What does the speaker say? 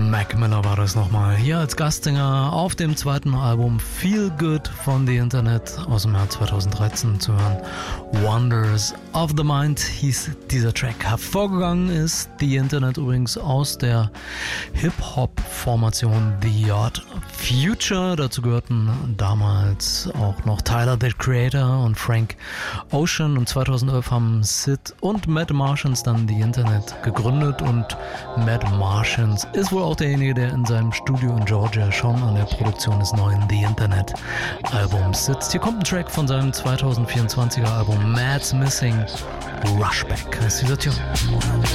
Mac Miller war das nochmal. Hier als Gastsänger auf dem zweiten Album Feel Good von The Internet aus dem Jahr 2013 zu hören. Wonders of the Mind hieß dieser Track. Hervorgegangen ist The Internet übrigens aus der Hip-Hop-Formation The Odd Future. Dazu gehörten damals auch noch Tyler, the Creator und Frank Ocean. Und 2011 haben Sid und Mad Martians dann The Internet gegründet. Und Mad Martians ist wohl auch derjenige, der in seinem Studio in Georgia schon an der Produktion des neuen The Internet Albums sitzt. Hier kommt ein Track von seinem 2024er Album Mad's Missing. Rushback ist dieser Tune.